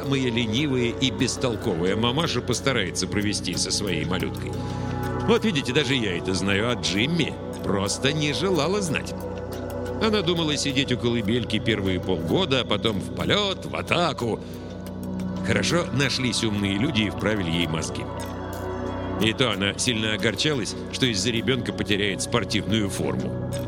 самая ленивая и бестолковая мамаша постарается провести со своей малюткой. Вот видите, даже я это знаю, а Джимми просто не желала знать. Она думала сидеть у колыбельки первые полгода, а потом в полет, в атаку. Хорошо нашлись умные люди и вправили ей мозги. И то она сильно огорчалась, что из-за ребенка потеряет спортивную форму.